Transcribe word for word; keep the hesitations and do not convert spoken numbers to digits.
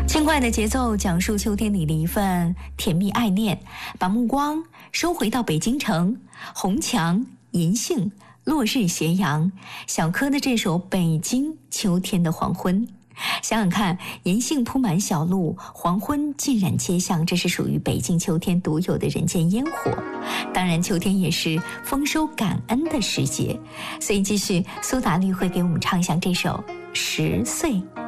轻快的节奏讲述秋天里的一份甜蜜爱恋，把目光收回到北京城，红墙、银杏、落日斜阳，小柯的这首《北京秋天的黄昏》。想想看，银杏铺满小路，黄昏浸染街巷，这是属于北京秋天独有的人间烟火。当然，秋天也是丰收感恩的时节，所以继续苏打绿会给我们唱一下这首《十岁》。